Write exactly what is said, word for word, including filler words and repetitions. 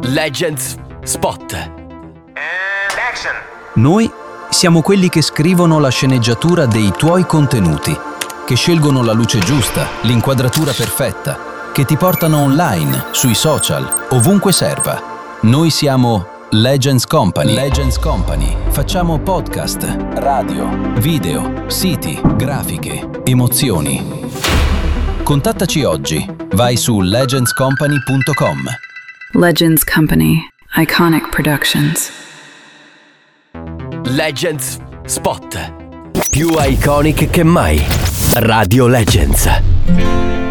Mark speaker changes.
Speaker 1: Legends Spot.
Speaker 2: And action.
Speaker 3: Noi siamo quelli che scrivono la sceneggiatura dei tuoi contenuti, che scelgono la luce giusta, l'inquadratura perfetta, che ti portano online, sui social, ovunque serva. Noi siamo Legends Company. Legends Company. Facciamo podcast, radio, video, siti, grafiche, emozioni. Contattaci oggi. Vai su legends company punto com.
Speaker 4: Legends Company. Iconic Productions.
Speaker 1: Legends Spot. Più iconic che mai. Radio Legends.